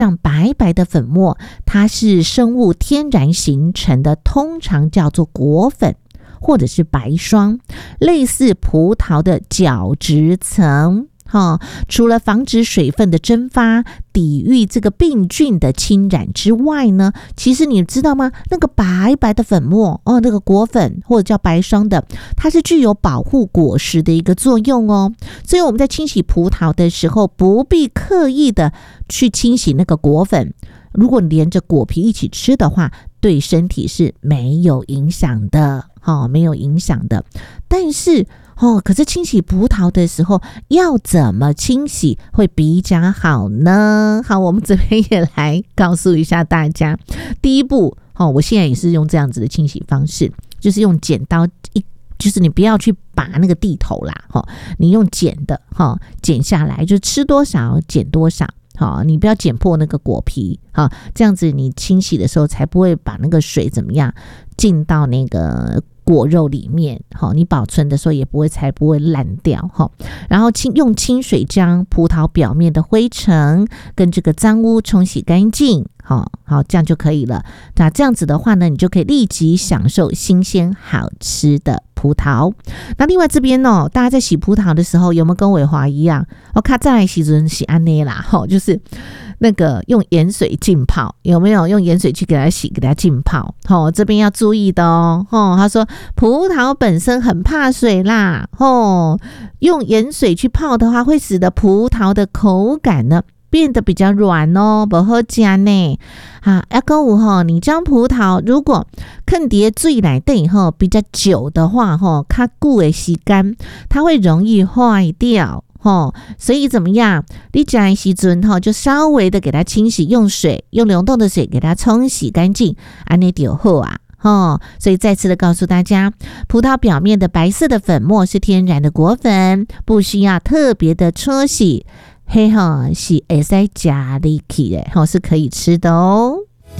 像白白的粉末，它是生物天然形成的，通常叫做果粉或者是白霜，类似葡萄的角质层。除了防止水分的蒸发，抵御这个病菌的侵染之外呢，其实你知道吗？那个白白的粉末那个果粉或者叫白霜的，它是具有保护果实的一个作用哦。所以我们在清洗葡萄的时候，不必刻意的去清洗那个果粉，如果连着果皮一起吃的话，对身体是没有影响的，没有影响的。但是可是清洗葡萄的时候要怎么清洗会比较好呢？好，我们这边也来告诉一下大家。第一步，我现在也是用这样子的清洗方式，就是用剪刀就是你不要去拔那个蒂头啦，你用剪的，剪下来就吃多少剪多少。你不要剪破那个果皮，这样子你清洗的时候才不会把那个水怎么样进到那个果肉里面，你保存的时候才不会烂掉。然后用清水将葡萄表面的灰尘跟这个脏污冲洗干净，好，这样就可以了。那这样子的话呢，你就可以立即享受新鲜好吃的葡萄。那另外这边大家在洗葡萄的时候有没有跟伟华一样？看再来洗准洗安内啦，就是那个用盐水浸泡，有没有用盐水去给它洗，给它浸泡？这边要注意的哦。他说葡萄本身很怕水啦，用盐水去泡的话，会使得葡萄的口感呢变得比较软哦，不好吃呢。还有你将葡萄如果放在水里面以后比较久的话，较久的时间它会容易坏掉。所以怎么样？你吃的时候就稍微的给它清洗，用流动的水给它冲洗干净，这样就好啊。所以再次的告诉大家，葡萄表面的白色的粉末是天然的果粉，不需要特别的搓洗，是可以吃的，是可以吃的哦。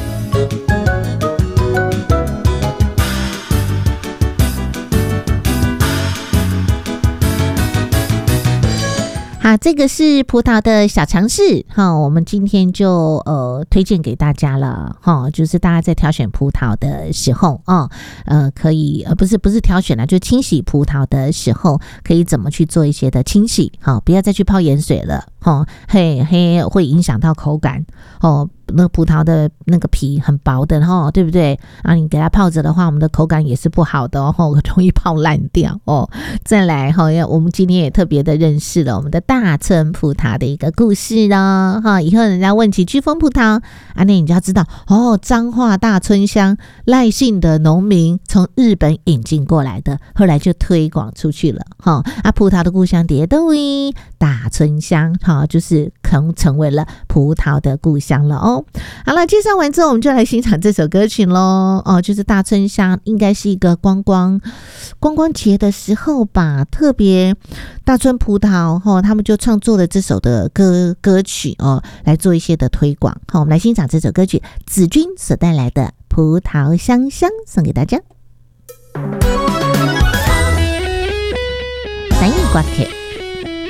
好，这个是葡萄的小常识，我们今天就推荐给大家了，就是大家在挑选葡萄的时候可以不是挑选啦，就清洗葡萄的时候可以怎么去做一些的清洗，不要再去泡盐水了，会影响到口感，那个葡萄的那个皮很薄的对不对啊？你给它泡着的话，我们的口感也是不好的容易泡烂掉再来我们今天也特别的认识了我们的大村葡萄的一个故事咯以后人家问起巨峰葡萄那你就要知道彰化大村乡赖姓的农民从日本引进过来的，后来就推广出去了葡萄的故乡在哪里？大村乡就是成为了葡萄的故乡了好了，介绍完之后我们就来欣赏这首歌曲咯就是大村乡应该是一个观光节的时候吧，特别大村葡萄他们就创作了这首的歌曲来做一些的推广我们来欣赏这首歌曲子君所带来的葡萄香香，送给大家。三一挂客